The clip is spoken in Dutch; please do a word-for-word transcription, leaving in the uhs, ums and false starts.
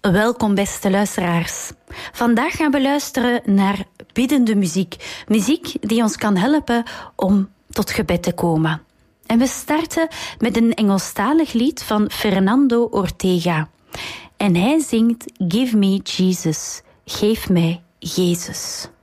Welkom beste luisteraars. Vandaag gaan we luisteren naar biddende muziek. Muziek die ons kan helpen om tot gebed te komen. En we starten met een Engelstalig lied van Fernando Ortega. En hij zingt Give me Jesus. Geef mij Jezus.